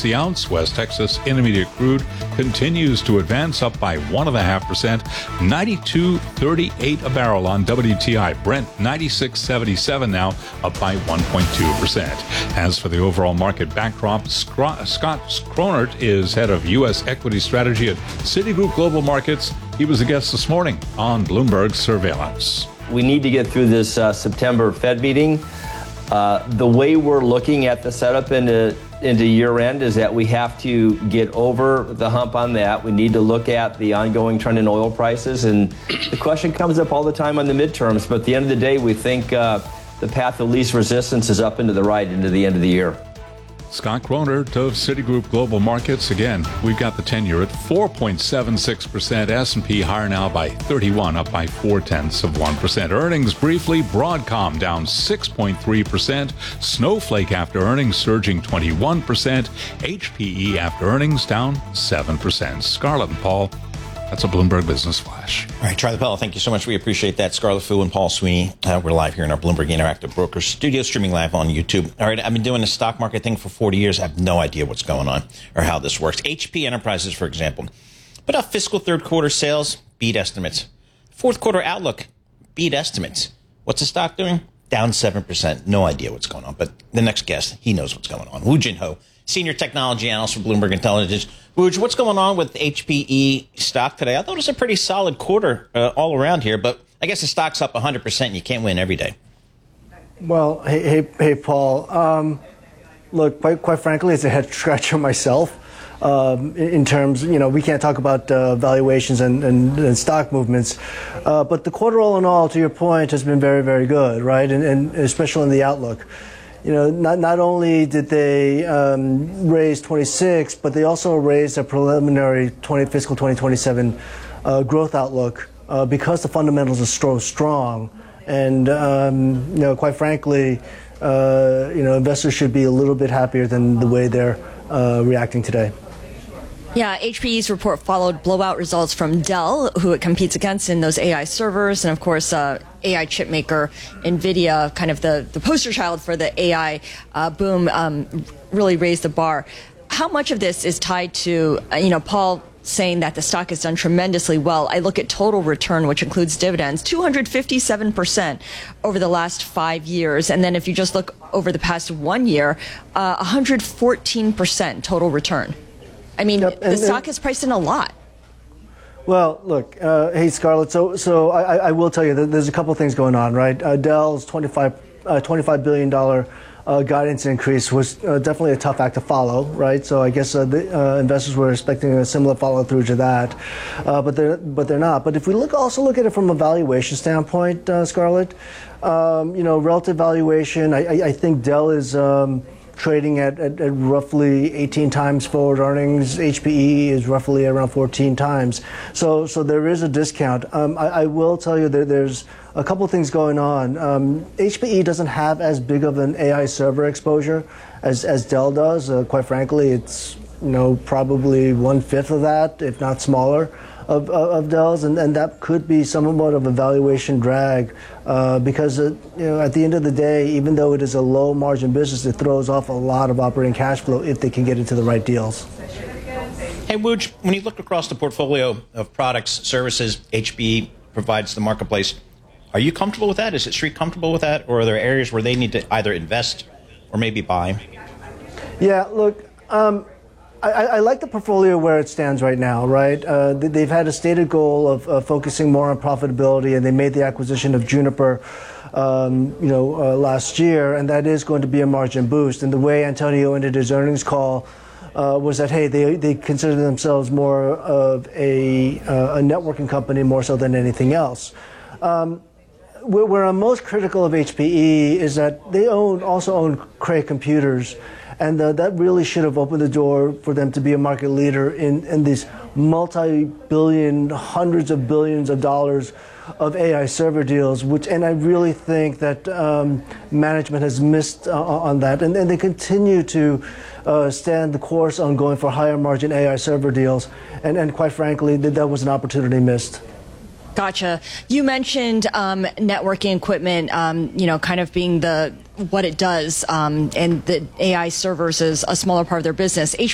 the ounce. West Texas Intermediate crude continues to advance, up by 1.5%, 92.38 a barrel on WTI. Brent 96.77 now, up by 1.2%. As for the overall market backdrop, Scott Kronert is head of U.S. equity strategy at Citigroup Global Markets. He was a guest this morning on Bloomberg Surveillance. We need to get through this September Fed meeting. The way we're looking at the setup into year end is that we have to get over the hump on that. We need to look at the ongoing trend in oil prices. And the question comes up all the time on the midterms. But at the end of the day, we think the path of least resistance is up into the right into the end of the year. Scott Kronert of Citigroup Global Markets. Again, we've got the 10-year at 4.76%. S&P higher now by 31, up by 0.4%. Earnings briefly, Broadcom down 6.3%. Snowflake after earnings surging 21%. HPE after earnings down 7%. Scarlett and Paul, that's a Bloomberg Business Flash. All right, Charlie Powell, thank you so much. We appreciate that. Scarlett Fu and Paul Sweeney. We're live here in our Bloomberg Interactive Brokers studio, streaming live on YouTube. All right, I've been doing the stock market thing for 40 years. I have no idea what's going on or how this works. HP Enterprises, for example, put out fiscal third quarter sales, beat estimates. Fourth quarter outlook, beat estimates. What's the stock doing? Down 7%. No idea what's going on. But the next guest, he knows what's going on. Woo Jin Ho, Senior Technology Analyst for Bloomberg Intelligence. Wooj, what's going on with HPE stock today? I thought it was a pretty solid quarter all around here, but I guess the stock's up 100% and you can't win every day. Well, hey, Paul. Look, quite frankly, it's a head scratcher myself. In terms, we can't talk about valuations and stock movements, but the quarter all in all, to your point, has been very, very good, right? And especially in the outlook. Not only did they raise 26, but they also raised a preliminary fiscal 2027 growth outlook because the fundamentals are so strong. And quite frankly, investors should be a little bit happier than the way they're reacting today. Yeah, HPE's report followed blowout results from Dell, who it competes against in those AI servers, and of course, AI chip maker NVIDIA, kind of the poster child for the AI boom, really raised the bar. How much of this is tied to, Paul saying that the stock has done tremendously well? I look at total return, which includes dividends, 257% over the last 5 years. And then if you just look over the past 1 year, 114% total return. I mean, the stock is priced in a lot. Well, look, hey, Scarlett, so I will tell you that there's a couple things going on, right? Dell's $25 billion guidance increase was definitely a tough act to follow, right? So I guess the investors were expecting a similar follow-through to that, but they're not. But if we also look at it from a valuation standpoint, Scarlett, relative valuation, I think Dell is trading at roughly 18 times forward earnings. HPE is roughly around 14 times. So there is a discount. I will tell you that there's a couple things going on. HPE doesn't have as big of an AI server exposure as Dell does. Quite frankly, it's probably 1/5 of that, if not smaller, of Dell's, and that could be somewhat of a valuation drag because at the end of the day, even though it is a low margin business, it throws off a lot of operating cash flow if they can get into the right deals. Hey, Wooj, when you look across the portfolio of products, services HPE provides the marketplace, are you comfortable with that? Is the Street comfortable with that? Or are there areas where they need to either invest or maybe buy? Yeah, look, I like the portfolio where it stands right now, right? They've had a stated goal of focusing more on profitability, and they made the acquisition of Juniper, last year, and that is going to be a margin boost. And the way Antonio ended his earnings call was that, hey, they consider themselves more of a networking company more so than anything else. Where I'm most critical of HPE is that they also own Cray Computers. And that really should have opened the door for them to be a market leader in these multi-billion, hundreds of billions of dollars of AI server deals, and I really think that management has missed on that. And they continue to stand the course on going for higher margin AI server deals. And quite frankly, that was an opportunity missed. Gotcha. You mentioned networking equipment, kind of being what it does, and the AI servers is a smaller part of their business.